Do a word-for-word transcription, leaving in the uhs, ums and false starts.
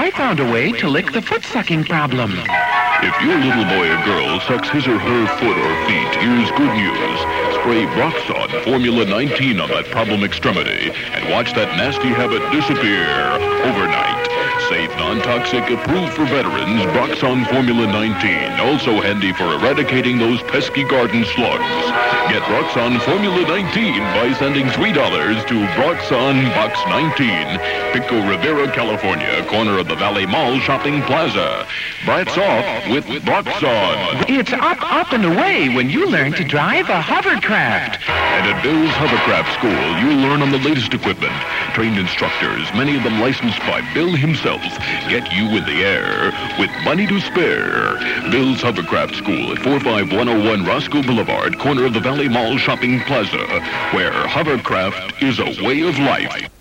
I found a way to lick the foot-sucking problem. If your little boy or girl sucks his or her foot or feet, here's good news. Spray Broxon Formula nineteen on that problem extremity and watch that nasty habit disappear overnight. Safe, non-toxic, approved for veterans, Broxon Formula nineteen. Also handy for eradicating those pesky garden slugs. Get Broxon Formula nineteen by sending three dollars to Broxon Box nineteen, Pico Rivera, California, corner of the Valley Mall Shopping Plaza. Brats off with Broxon. It's up, up, and away when you learn to drive a hovercraft. And at Bill's Hovercraft School, you'll learn on the latest equipment. Trained instructors, many of them licensed by Bill himself, get you in the air with money to spare. Bill's Hovercraft School at four five one oh one Roscoe Boulevard, corner of the Valley Mall Shopping Plaza, where hovercraft is a way of life.